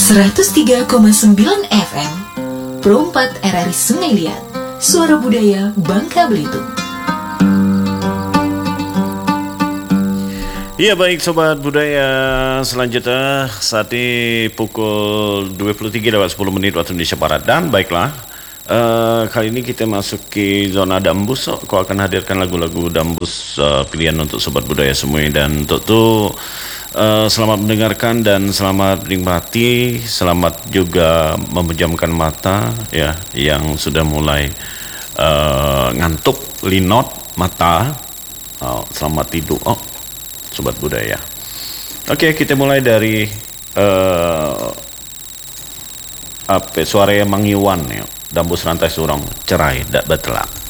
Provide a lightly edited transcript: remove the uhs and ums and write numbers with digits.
103,9 FM Pro 4 RRI Sungai Liat, Suara Budaya Bangka Belitung. Iya baik Sobat Budaya, selanjutnya saat ini pukul 23:10 waktu Indonesia Barat. Dan baiklah, kali ini kita masuk ke zona dambus. Aku akan hadirkan lagu-lagu dambus pilihan untuk Sobat Budaya semua. Dan untuk itu selamat mendengarkan dan selamat menikmati. Selamat juga memejamkan mata ya, yang sudah mulai ngantuk, linot mata. Selamat tidur Sobat Budaya. Oke, kita mulai dari suara yang mangiwan ya. Dambus rantai surong cerai dak betelak.